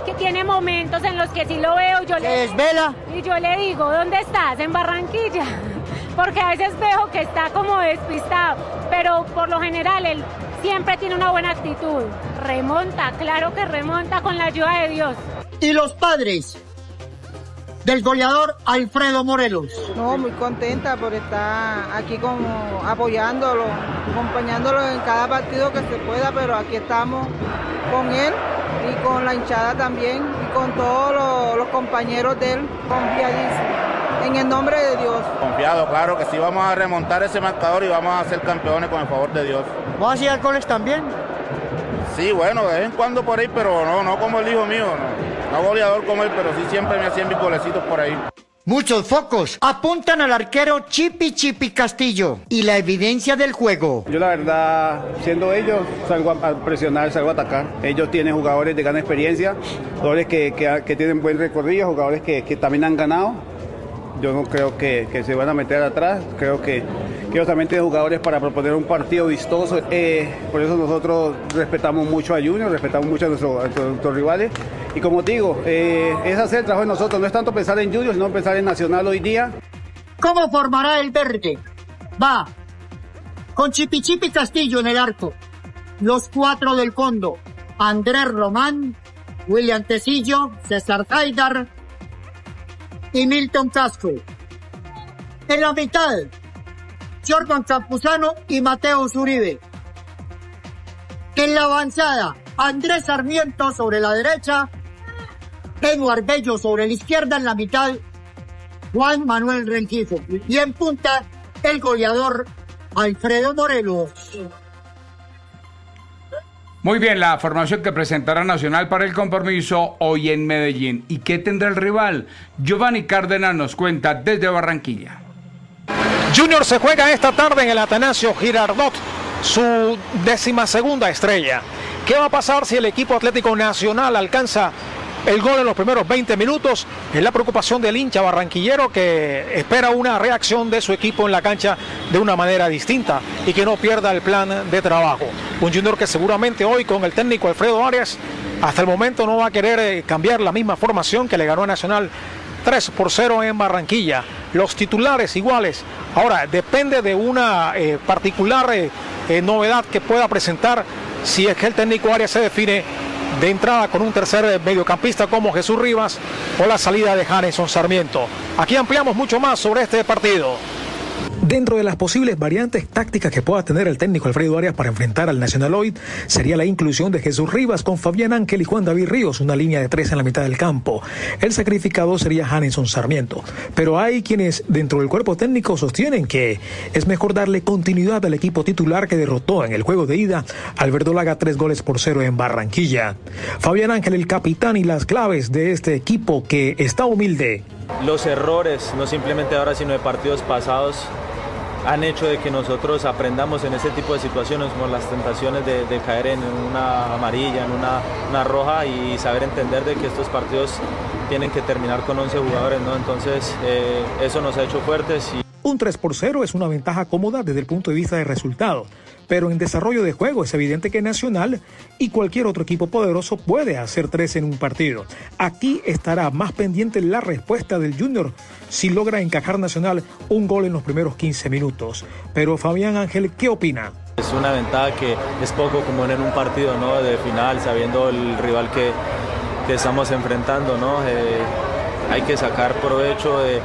que tiene momentos en los que sí lo veo, yo le desvela y yo le digo, ¿dónde estás? En Barranquilla, porque a veces veo que está como despistado, pero por lo general él siempre tiene una buena actitud, remonta, claro que remonta con la ayuda de Dios. ¿Y los padres del goleador Alfredo Morelos? No, muy contenta por estar aquí como apoyándolo, acompañándolo en cada partido que se pueda, pero aquí estamos con él y con la hinchada también y con todos los compañeros de él, confiadísimos. En el nombre de Dios. Confiado, claro que sí, vamos a remontar ese marcador y vamos a ser campeones con el favor de Dios. ¿Vos hacías goles también? Sí, bueno, de vez en cuando por ahí, pero no como el hijo mío, no goleador como él, pero sí siempre me hacían mis golecitos por ahí. Muchos focos apuntan al arquero Chipi Castillo y la evidencia del juego. Yo la verdad, siendo ellos, salgo a presionar, salgo a atacar. Ellos tienen jugadores de gran experiencia, jugadores que tienen buen recorrido, jugadores que también han ganado. Yo no creo que se van a meter atrás, creo que ellos también tienen jugadores para proponer un partido vistoso. Por eso nosotros respetamos mucho a Junior, respetamos mucho a nuestros rivales. Y como digo, es hacer el trabajo de nosotros, no es tanto pensar en Junior, sino pensar en Nacional hoy día. ¿Cómo formará el verde? Va con Chipi Castillo en el arco, los 4 del fondo, Andrés Román, William Tecillo, César Haidar y Milton Castro. En la mitad, Jordan Campuzano y Mateo Zuribe. En la avanzada, Andrés Sarmiento sobre la derecha, Eduard Bello sobre la izquierda, en la mitad, Juan Manuel Rengifo. Y en punta, el goleador Alfredo Morelos. Muy bien, la formación que presentará Nacional para el compromiso hoy en Medellín. ¿Y qué tendrá el rival? Giovanni Cárdenas nos cuenta desde Barranquilla. Junior se juega esta tarde en el Atanasio Girardot su 12ª estrella. ¿Qué va a pasar si el equipo Atlético Nacional alcanza el gol en los primeros 20 minutos? Es la preocupación del hincha barranquillero, que espera una reacción de su equipo en la cancha de una manera distinta y que no pierda el plan de trabajo. Un Junior que seguramente hoy, con el técnico Alfredo Arias, hasta el momento no va a querer cambiar la misma formación que le ganó a Nacional 3-0 en Barranquilla. Los titulares iguales. Ahora, depende de una particular novedad que pueda presentar, si es que el técnico Arias se define de entrada con un tercer mediocampista como Jesús Rivas o la salida de Handerson Sarmiento. Aquí ampliamos mucho más sobre este partido. Dentro de las posibles variantes tácticas que pueda tener el técnico Alfredo Arias para enfrentar al Nacional hoy, sería la inclusión de Jesús Rivas con Fabián Ángel y Juan David Ríos, una línea de 3 en la mitad del campo. El sacrificado sería Handerson Sarmiento. Pero hay quienes dentro del cuerpo técnico sostienen que es mejor darle continuidad al equipo titular que derrotó en el juego de ida al Verdolaga 3-0 en Barranquilla. Fabián Ángel, el capitán y las claves de este equipo que está humilde. Los errores, no simplemente ahora, sino de partidos pasados, han hecho de que nosotros aprendamos en ese tipo de situaciones, como las tentaciones de caer en una amarilla, en una roja, y saber entender de que estos partidos tienen que terminar con 11 jugadores, ¿no? Entonces eso nos ha hecho fuertes. Un 3-0 es una ventaja cómoda desde el punto de vista de resultado, pero en desarrollo de juego es evidente que Nacional y cualquier otro equipo poderoso puede hacer 3 en un partido. Aquí estará más pendiente la respuesta del Junior si logra encajar Nacional un gol en los primeros 15 minutos. Pero Fabián Ángel, ¿qué opina? Es una ventaja que es poco común en un partido, ¿no?, de final, sabiendo el rival que estamos enfrentando, ¿no? Hay que sacar provecho de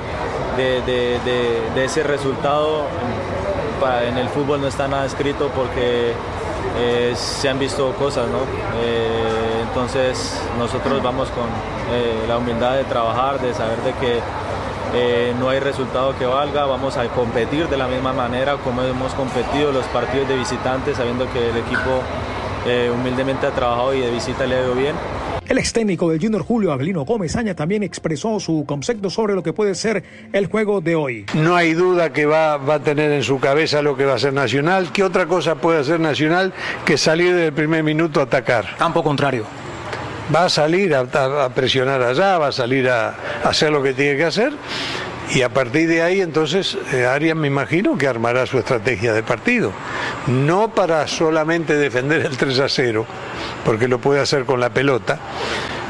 ese resultado. En el fútbol no está nada escrito porque se han visto cosas, ¿no? Entonces nosotros vamos con la humildad de trabajar, de saber de que no hay resultado que valga. Vamos a competir de la misma manera como hemos competido los partidos de visitantes, sabiendo que el equipo humildemente ha trabajado y de visita le ha ido bien. El ex técnico del Junior, Julio Avelino Gómez Aña, también expresó su concepto sobre lo que puede ser el juego de hoy. No hay duda que va a tener en su cabeza lo que va a ser Nacional. ¿Qué otra cosa puede hacer Nacional que salir desde el primer minuto a atacar? Campo contrario. Va a salir a presionar allá, va a salir a hacer lo que tiene que hacer. Y a partir de ahí, entonces, Arias me imagino que armará su estrategia de partido. No para solamente defender el 3-0, porque lo puede hacer con la pelota,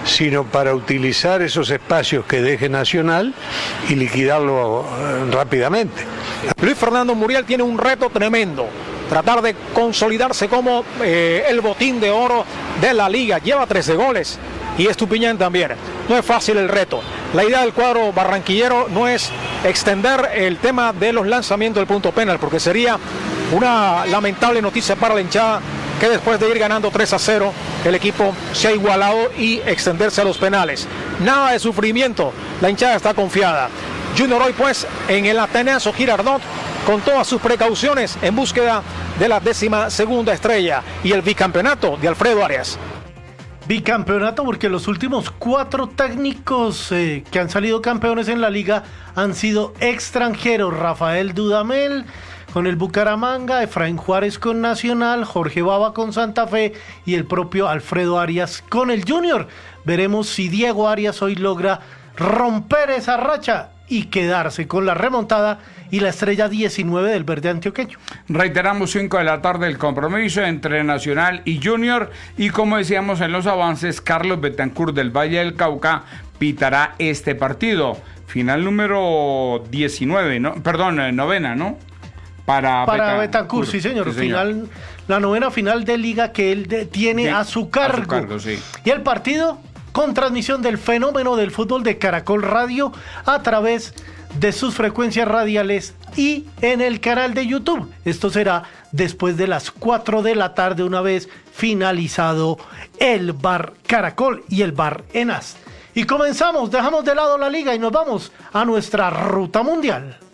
sino para utilizar esos espacios que deje Nacional y liquidarlo rápidamente. Luis Fernando Muriel tiene un reto tremendo, tratar de consolidarse como el botín de oro de la liga. Lleva 13 goles y Estupiñán también. No es fácil el reto. La idea del cuadro barranquillero no es extender el tema de los lanzamientos del punto penal, porque sería una lamentable noticia para la hinchada que después de ir ganando 3-0 el equipo se ha igualado y extenderse a los penales. Nada de sufrimiento, la hinchada está confiada. Junior hoy pues en el Atanasio Girardot con todas sus precauciones en búsqueda de la 12ª estrella y el bicampeonato de Alfredo Arias. Bicampeonato porque los últimos 4 técnicos que han salido campeones en la liga han sido extranjeros. Rafael Dudamel con el Bucaramanga, Efraín Juárez con Nacional, Jorge Baba con Santa Fe y el propio Alfredo Arias con el Junior. Veremos si Diego Arias hoy logra romper esa racha y quedarse con la remontada y la estrella 19 del verde antioqueño. Reiteramos, 5 de la tarde el compromiso entre Nacional y Junior, y como decíamos en los avances, Carlos Betancur del Valle del Cauca pitará este partido. Final número 19, ¿no? Perdón, novena, ¿no? Para Betancur, sí señor. Sí, señor. Final, la novena final de liga que él tiene a su cargo. Sí. Y el partido con transmisión del fenómeno del fútbol de Caracol Radio a través de sus frecuencias radiales y en el canal de YouTube. Esto será después de las 4 de la tarde, una vez finalizado el Bar Caracol y el Bar Enas. Y comenzamos, dejamos de lado la liga y nos vamos a nuestra ruta mundial.